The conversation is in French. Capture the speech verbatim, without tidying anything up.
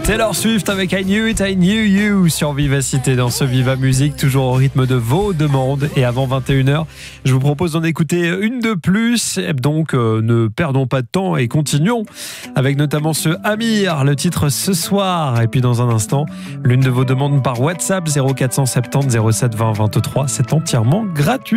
Taylor Swift avec I Knew It, I Knew You sur Vivacité dans ce Viva Musique, toujours au rythme de vos demandes. Et avant vingt et une heures, je vous propose d'en écouter une de plus. Donc euh, ne perdons pas de temps et continuons avec notamment ce Amir, le titre Ce soir. Et puis dans un instant, l'une de vos demandes par WhatsApp zéro quatre cent soixante-dix zéro sept vingt vingt-trois. C'est entièrement gratuit.